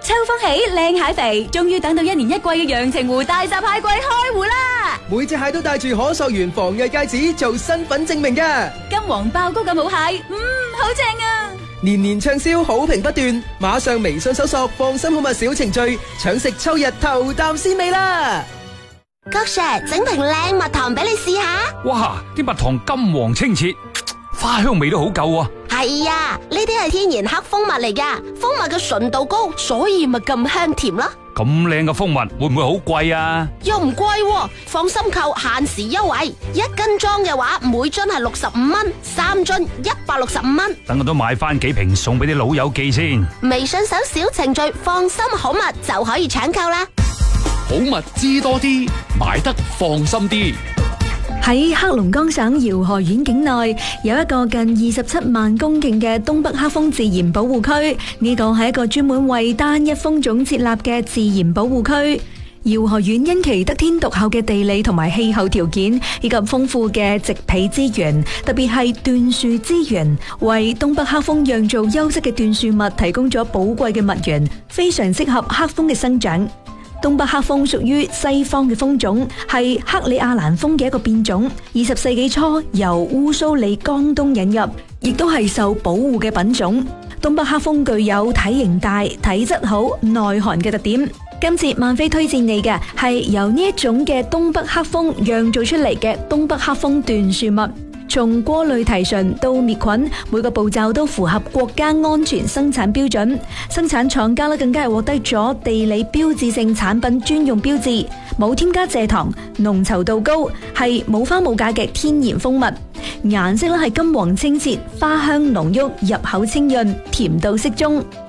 秋風起，靚蟹肥，終於等到一年一季嘅陽澄湖大閘蟹季開湖啦！ 每隻蟹都帶住可溯源防偽戒指做身份證明㗎。 金黃爆谷咁好蟹，好正啊！ 年年暢銷，好評不斷，馬上微信搜索放心好物小程序，搶食秋日頭啖鮮味啦！ 郭 Sir， 整瓶靚蜜糖俾你試下。 哇，啲蜜糖金黃清澈，花香味都好夠啊！ 係啊，呢啲係天然黑蜂蜜嚟噶，蜂蜜嘅純度高，所以咪咁香甜咯。 咁靚嘅蜂蜜會唔會好貴啊？ 又唔貴喎，放心購限時優惠，1斤裝嘅話每樽係65蚊，3樽165蚊。 等我都買翻幾瓶送俾啲老友記先。 微信搜小程序放心好物就可以搶購啦。 好物知多啲，買得放心啲。 喺黑龍江省饒河縣境內有一個近27萬公頃嘅東北黑蜂自然保護區，呢個係一個專門為單一蜂種設立嘅自然保護區。饒河縣因其得天獨厚嘅地理同埋氣候條件，以及豐富嘅植被資源，特別係椴樹資源，為東北黑蜂釀造優質嘅椴樹蜜提供咗寶貴嘅蜜源，非常適合黑蜂嘅生長。東北黑蜂屬於西方嘅蜂種，係克里亞蘭蜂嘅一個變種。20世紀初由烏蘇里江東引入，亦都係受保護嘅品種。東北黑蜂具有體型大、體質好、耐寒嘅特點。今次萬飛推薦你嘅係由呢一種嘅東北黑蜂釀造出嚟嘅東北黑蜂椴樹蜜。從過濾提純到滅菌，每個步驟都符合國家安全生產標準。生產廠家更加係獲得咗地理標誌性產品專用標誌，冇添加蔗糖，濃稠度高，係冇花冇假嘅天然蜂蜜。顏色係金黃清澈，花香濃郁，入口清潤，甜度適中。